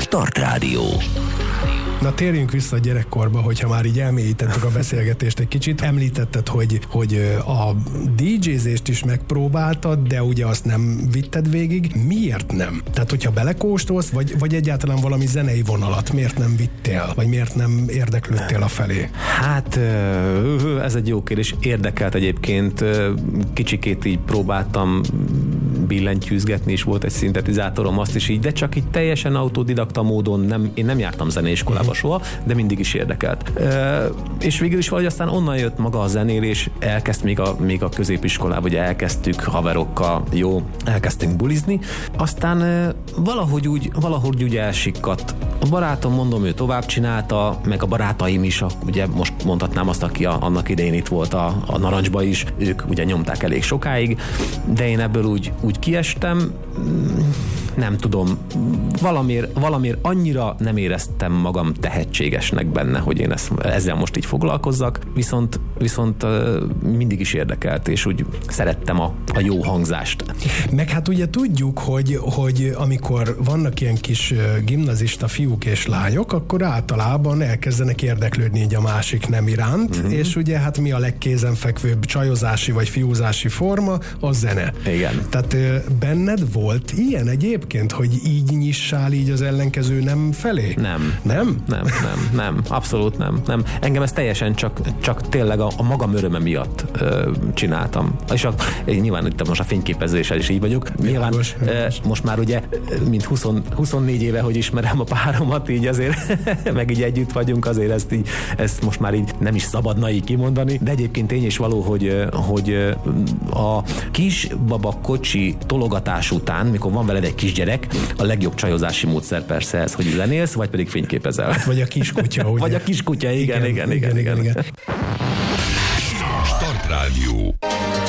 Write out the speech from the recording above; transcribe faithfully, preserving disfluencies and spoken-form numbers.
Start Rádió. Na térjünk vissza a gyerekkorba, hogyha már így elmélyítettük a beszélgetést egy kicsit. Említetted, hogy, hogy a dé jézést is megpróbáltad, de ugye azt nem vitted végig. Miért nem? Tehát, hogyha belekóstolsz, vagy, vagy egyáltalán valami zenei vonalat miért nem vittél? Vagy miért nem érdeklődtél a felé? Hát ez egy jó kérdés. Érdekelt egyébként. Kicsikét így próbáltam billentyűzgetni, is volt egy szintetizátorom, azt is így, de csak így teljesen autodidakta módon nem, én nem jártam zeneiskolába soha, de mindig is érdekelt. E, és végül is valahogy aztán onnan jött maga a zenélés, elkezd még a, még a középiskolában, ugye elkezdtük haverokkal, jó, elkezdtünk bulizni, aztán e, valahogy úgy, valahogy úgy elsikkadt. A barátom, mondom, ő tovább csinálta, meg a barátaim is, a, ugye most mondhatnám azt, aki a, annak idején itt volt a, a Narancsba is, ők ugye nyomták elég sokáig, de én ebből úgy, úgy kiestem, nem tudom, valamiért, valamiért annyira nem éreztem magam tehetségesnek benne, hogy én ezt, ezzel most így foglalkozzak, viszont, viszont mindig is érdekelt, és úgy szerettem a, a jó hangzást. Meg hát ugye tudjuk, hogy, hogy amikor vannak ilyen kis gimnazista fiúk és lányok, akkor általában elkezdenek érdeklődni így a másik nem iránt, mm-hmm. és ugye hát mi a legkézenfekvőbb csajozási vagy fiúzási forma? A zene. Igen. Tehát benned volt ilyen egyébként, hogy így nyissál így az ellenkező nem felé? Nem. Nem? Nem, nem, nem. Abszolút nem. nem. Engem ez teljesen csak, csak tényleg a, a magam öröme miatt ö, csináltam. És a, nyilván itt most a fényképezéssel is így vagyok. Nyilván ö, most már ugye, mint húsz, huszonnégy éve, hogy ismerem a páromat, így azért, meg így együtt vagyunk, azért ezt, így, ezt most már így nem is szabadna így kimondani, de egyébként tény és való, hogy, hogy a kis baba kocsi tologatás után, mikor van veled egy kisgyerek, a legjobb csajozási módszer persze ez, hogy zenélsz, vagy pedig fényképezel. Vagy a kiskutya, ugye? Vagy a kiskutya, igen, igen, igen, igen. igen, igen. igen. Start Rádió.